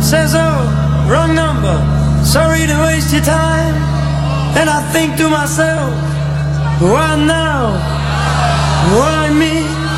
says, oh, wrong number, sorry to waste your time. And I think to myself, why now? Why me?